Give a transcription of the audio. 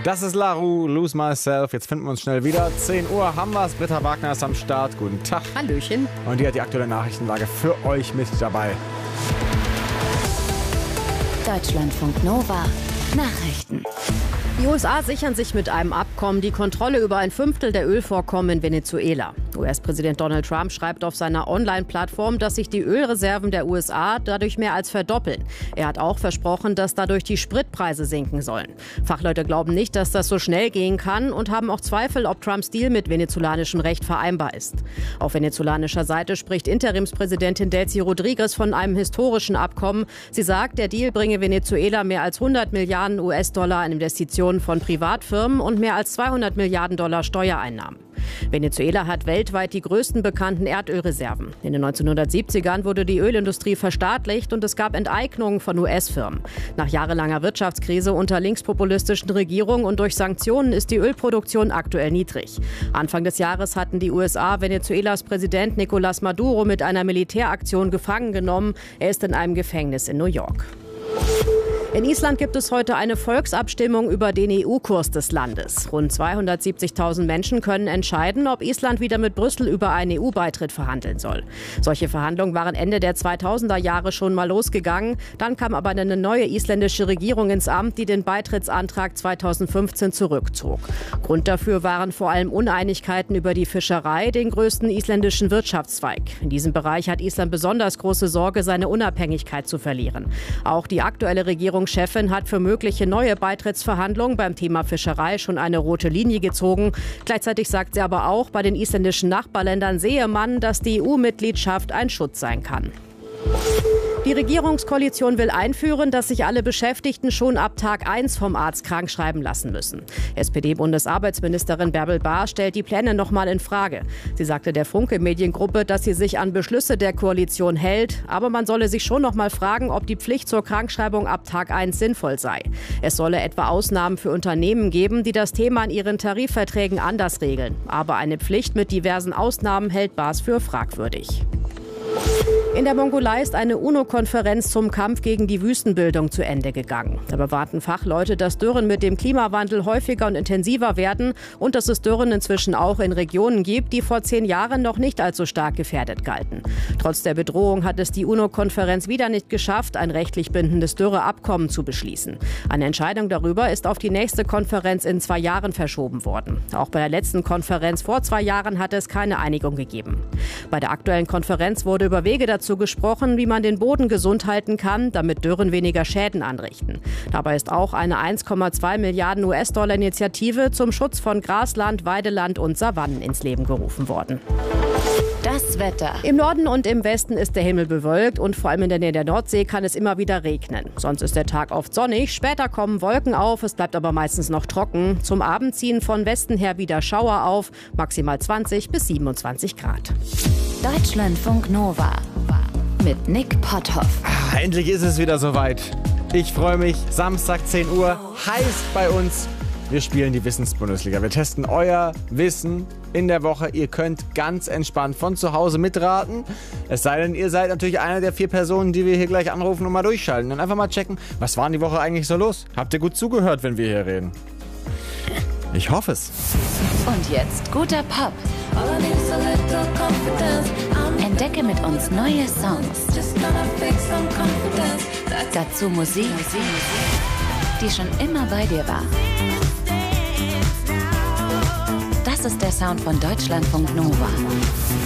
Das ist La Roux, Lose Myself. Jetzt finden wir uns schnell wieder. 10 Uhr haben wir's. Britta Wagner ist am Start. Guten Tag. Hallöchen. Und die hat die aktuelle Nachrichtenlage für euch mit dabei. Deutschlandfunk Nova. Nachrichten. Die USA sichern sich mit einem Abkommen die Kontrolle über ein Fünftel der Ölvorkommen in Venezuela. US-Präsident Donald Trump schreibt auf seiner Online-Plattform, dass sich die Ölreserven der USA dadurch mehr als verdoppeln. Er hat auch versprochen, dass dadurch die Spritpreise sinken sollen. Fachleute glauben nicht, dass das so schnell gehen kann und haben auch Zweifel, ob Trumps Deal mit venezolanischem Recht vereinbar ist. Auf venezolanischer Seite spricht Interimspräsidentin Delcy Rodriguez von einem historischen Abkommen. Sie sagt, der Deal bringe Venezuela mehr als 100 Milliarden US-Dollar an Investitionen von Privatfirmen und mehr als 200 Milliarden Dollar Steuereinnahmen. Venezuela hat weltweit die größten bekannten Erdölreserven. In den 1970ern wurde die Ölindustrie verstaatlicht und es gab Enteignungen von US-Firmen. Nach jahrelanger Wirtschaftskrise unter linkspopulistischen Regierungen und durch Sanktionen ist die Ölproduktion aktuell niedrig. Anfang des Jahres hatten die USA Venezuelas Präsident Nicolás Maduro mit einer Militäraktion gefangen genommen. Er ist in einem Gefängnis in New York. In Island gibt es heute eine Volksabstimmung über den EU-Kurs des Landes. Rund 270.000 Menschen können entscheiden, ob Island wieder mit Brüssel über einen EU-Beitritt verhandeln soll. Solche Verhandlungen waren Ende der 2000er Jahre schon mal losgegangen. Dann kam aber eine neue isländische Regierung ins Amt, die den Beitrittsantrag 2015 zurückzog. Grund dafür waren vor allem Uneinigkeiten über die Fischerei, den größten isländischen Wirtschaftszweig. In diesem Bereich hat Island besonders große Sorge, seine Unabhängigkeit zu verlieren. Auch die aktuelle Regierungschefin hat für mögliche neue Beitrittsverhandlungen beim Thema Fischerei schon eine rote Linie gezogen. Gleichzeitig sagt sie aber auch, bei den isländischen Nachbarländern sehe man, dass die EU-Mitgliedschaft ein Schutz sein kann. Die Regierungskoalition will einführen, dass sich alle Beschäftigten schon ab Tag 1 vom Arzt krank schreiben lassen müssen. SPD-Bundesarbeitsministerin Bärbel Bahr stellt die Pläne noch mal in Frage. Sie sagte der Funke-Mediengruppe, dass sie sich an Beschlüsse der Koalition hält. Aber man solle sich schon noch mal fragen, ob die Pflicht zur Krankschreibung ab Tag 1 sinnvoll sei. Es solle etwa Ausnahmen für Unternehmen geben, die das Thema in ihren Tarifverträgen anders regeln. Aber eine Pflicht mit diversen Ausnahmen hält Bahr für fragwürdig. In der Mongolei ist eine UNO-Konferenz zum Kampf gegen die Wüstenbildung zu Ende gegangen. Da bewahrten Fachleute, dass Dürren mit dem Klimawandel häufiger und intensiver werden und dass es Dürren inzwischen auch in Regionen gibt, die vor 10 Jahren noch nicht als so stark gefährdet galten. Trotz der Bedrohung hat es die UNO-Konferenz wieder nicht geschafft, ein rechtlich bindendes Dürreabkommen zu beschließen. Eine Entscheidung darüber ist auf die nächste Konferenz in 2 Jahren verschoben worden. Auch bei der letzten Konferenz vor 2 Jahren hatte es keine Einigung gegeben. Bei der aktuellen Konferenz wurde über Wege dazu gesprochen, wie man den Boden gesund halten kann, damit Dürren weniger Schäden anrichten. Dabei ist auch eine 1,2 Milliarden US-Dollar-Initiative zum Schutz von Grasland, Weideland und Savannen ins Leben gerufen worden. Das Wetter. Im Norden und im Westen ist der Himmel bewölkt und vor allem in der Nähe der Nordsee kann es immer wieder regnen. Sonst ist der Tag oft sonnig, später kommen Wolken auf, es bleibt aber meistens noch trocken. Zum Abend ziehen von Westen her wieder Schauer auf, maximal 20 bis 27 Grad. Deutschlandfunk Nova. Mit Nick Potthoff. Endlich ist es wieder soweit. Ich freue mich. Samstag 10 Uhr. Heißt bei uns, wir spielen die Wissensbundesliga. Wir testen euer Wissen in der Woche. Ihr könnt ganz entspannt von zu Hause mitraten. Es sei denn, ihr seid natürlich einer der 4 Personen, die wir hier gleich anrufen und mal durchschalten. Und einfach mal checken, was war in die Woche eigentlich so los? Habt ihr gut zugehört, wenn wir hier reden? Ich hoffe es. Und jetzt guter Pop. Entdecke mit uns neue Songs. Dazu Musik, die schon immer bei dir war. Das ist der Sound von Deutschlandfunk Nova.